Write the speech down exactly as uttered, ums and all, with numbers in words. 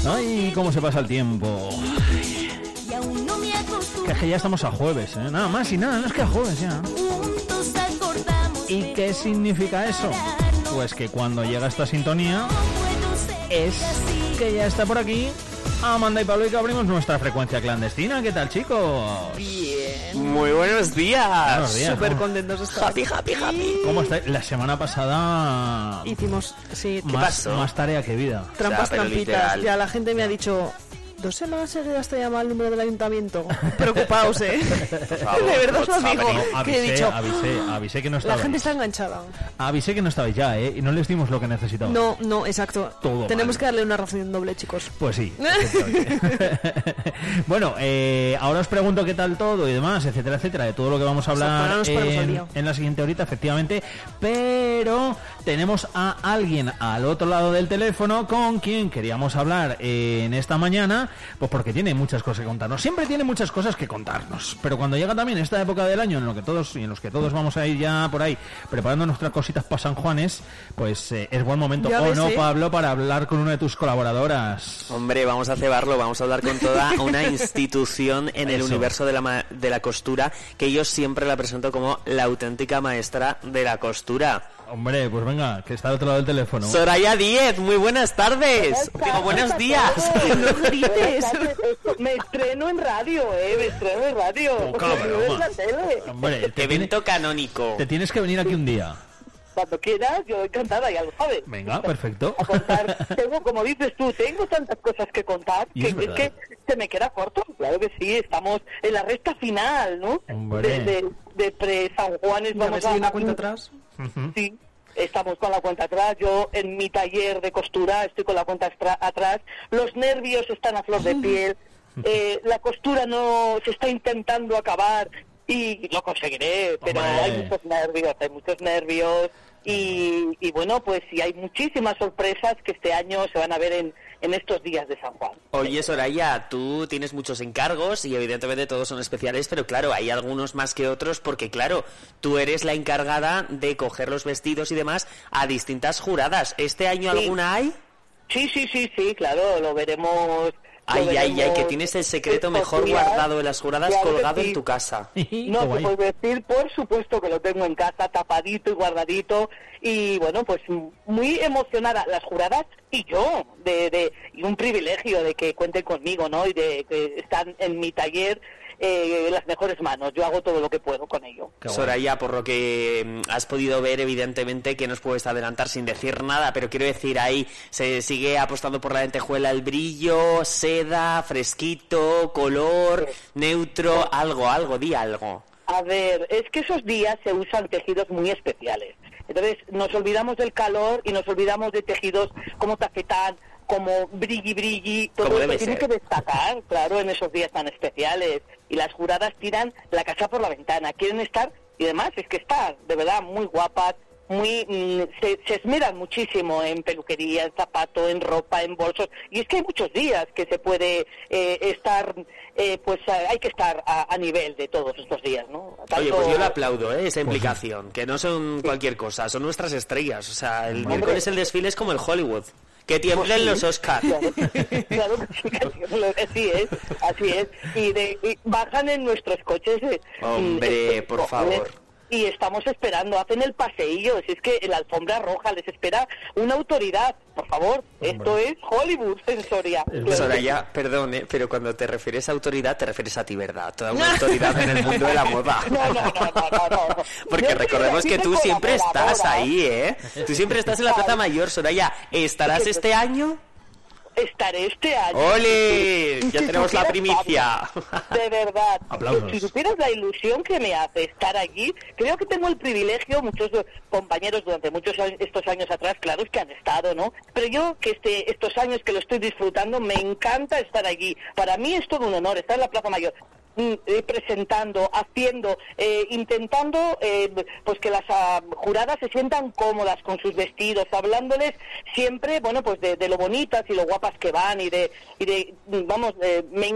Ay, cómo se pasa el tiempo. Que es que ya estamos a jueves, ¿eh? Nada más y nada, no es que a jueves ya. ¿Y qué significa eso? Pues que cuando llega esta sintonía es que ya está por aquí Amanda y Pablo y que abrimos nuestra frecuencia clandestina. ¿Qué tal, chicos? Bien. Muy buenos días. Buenos días. Súper contentos de estar. Happy, happy, happy. ¿Cómo estáis? La semana pasada hicimos, sí, más, pasó? más tarea que vida. Trampas, O sea, pero trampitas. literal. Ya la gente me ha dicho... Dos semanas seguidas te llama el número del ayuntamiento. Preocupaos, ¿eh? Por favor, De verdad os lo por digo. favor. No, Que he avisé, dicho... avisé, avisé que no La estabais. gente está enganchada. Avisé que no estabais ya, ¿eh? Y no les dimos lo que necesitaban. No, no, exacto. Todo Tenemos mal. que darle una ración doble, chicos. Pues sí. Bueno, eh, ahora os pregunto qué tal todo y demás, etcétera, etcétera, de todo lo que vamos a hablar Ahora nos ponemos al en, día. en la siguiente horita, efectivamente. Pero tenemos a alguien al otro lado del teléfono con quien queríamos hablar eh, en esta mañana, pues porque tiene muchas cosas que contarnos. Siempre tiene muchas cosas que contarnos, pero cuando llega también esta época del año en lo que todos y en los que todos vamos a ir ya por ahí preparando nuestras cositas para San Juanes, pues eh, es buen momento, Ya o ves, no, ¿eh? Pablo, para hablar con una de tus colaboradoras. Hombre, vamos a cebarlo, vamos a hablar con toda una institución en el Eso. universo de la, ma- de la costura, que yo siempre la presento como la auténtica maestra de la costura. Hombre, pues venga, que está al otro lado del teléfono. Soraya Díez, muy buenas tardes. Digo, buenos días. No grites. Me estreno en radio, eh, me estreno en radio. Poca Me estreno broma. en la tele. Hombre, te, tiene- Evento canónico. te tienes que venir aquí un día. Cuando quieras, yo encantada, ya lo sabes. Venga, perfecto. A contar, tengo, como dices tú, tengo tantas cosas que contar Y que es es, verdad. que se me queda corto. Claro que sí, estamos en la recta final, ¿no? Hombre. De, de, de pre-San Juanes Ya vamos ves, a... hay una cuenta atrás. Ujú. Sí, estamos con la cuenta atrás. Yo en mi taller de costura estoy con la cuenta extra- atrás. Los nervios están a flor de piel. Eh, la costura no se está intentando acabar y lo conseguiré, pero Hombre. hay muchos nervios, hay muchos nervios. Y, y bueno, pues sí, hay muchísimas sorpresas que este año se van a ver en, en estos días de San Juan. Oye, Soraya, tú tienes muchos encargos y evidentemente todos son especiales, pero claro, hay algunos más que otros porque, claro, tú eres la encargada de coger los vestidos y demás a distintas juradas. ¿Este año Sí. alguna hay? Sí, sí, sí, sí, claro, lo veremos. lo Ay, ay, ay, veremos que tienes el secreto estos mejor días. guardado de las juradas Claro que colgado sí. en tu casa. No Qué te guay. puedo decir, por supuesto que lo tengo en casa, tapadito y guardadito, y bueno, pues muy emocionada las juradas y yo, de, de y un privilegio de que cuenten conmigo, ¿no? Y de que están en mi taller eh, en las mejores manos. Yo hago todo lo que puedo con ello. Qué guay. Soraya, por lo que mm, has podido ver, evidentemente que nos puedes adelantar sin decir nada, pero quiero decir, ahí se sigue apostando por la lentejuela, el brillo, seda, fresquito, color, neutro, algo, algo, di algo. A ver, es que esos días se usan tejidos muy especiales. Entonces nos olvidamos del calor y nos olvidamos de tejidos como tafetán, como brilli brilli, todo Como eso debe tiene ser. que destacar, claro, en esos días tan especiales. Y las juradas tiran la casa por la ventana, quieren estar, y además es que están, de verdad, muy guapas, muy mm, se, se esmeran muchísimo en peluquería, en zapato, en ropa, en bolsos, y es que hay muchos días que se puede eh, estar, eh, pues eh, hay que estar a, a nivel de todos estos días, ¿no? Oye, Tanto- pues yo le aplaudo, ¿eh? Esa implicación, que no son cualquier cosa, son nuestras estrellas. O sea, el Hombre. miércoles el desfile es como el Hollywood. Que tiemblen sí. los Oscars. Claro, claro que sí, que así es, así es. Y, de, y bajan en nuestros coches. eh, Hombre, mm, por eh, favor. Y estamos esperando, hacen el paseillo. Si es que en la alfombra roja les espera una autoridad. Por favor, esto es Hollywood en Soria. Claro que Soraya, perdón, ¿eh? Pero cuando te refieres a autoridad, te refieres a ti, ¿verdad? Toda una autoridad en el mundo de la moda. sí. No, no, no, no, no, no. Porque Yo recordemos soy que así tú de siempre estás colaboradora. ahí, ¿eh? Tú siempre estás en la Plaza Mayor, Soraya. ¿Estarás este año? Estaré este año. ¡Ole! Si Ya tenemos la supieras, primicia. Pablo, de verdad. Aplausos. Si supieras la ilusión que me hace estar allí, creo que tengo el privilegio, muchos compañeros durante muchos años, estos años atrás, claro, es que han estado, ¿no? Pero yo, que este, estos años que lo estoy disfrutando, me encanta estar allí. Para mí es todo un honor estar en la Plaza Mayor. mm, eh, presentando, haciendo, eh, intentando eh, pues que las uh, juradas se sientan cómodas con sus vestidos, hablándoles siempre, bueno, pues de, de lo bonitas y lo guapas que van y de, y de vamos, eh, me